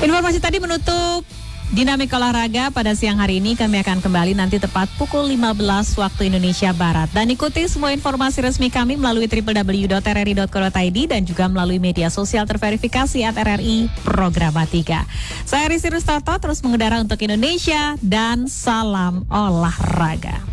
Informasi tadi menutup Dinamika Olahraga pada siang hari ini. Kami akan kembali nanti tepat pukul 15 waktu Indonesia Barat. Dan ikuti semua informasi resmi kami melalui www.rri.co.id dan juga melalui media sosial terverifikasi @RRI Programa 3. Saya Risi Rustarto terus mengudara untuk Indonesia dan salam olahraga.